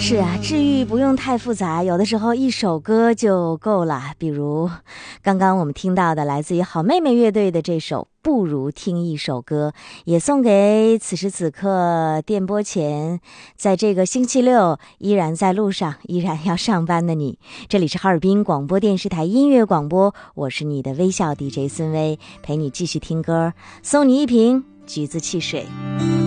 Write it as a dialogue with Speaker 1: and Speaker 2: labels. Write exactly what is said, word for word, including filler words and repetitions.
Speaker 1: 是啊，治愈不用太复杂，有的时候一首歌就够了。比如刚刚我们听到的来自于好妹妹乐队的这首不如听一首歌，也送给此时此刻电波前在这个星期六依然在路上依然要上班的你。这里是哈尔滨广播电视台音乐广播，我是你的微笑 D J 孙薇，陪你继续听歌，送你一瓶橘子汽水。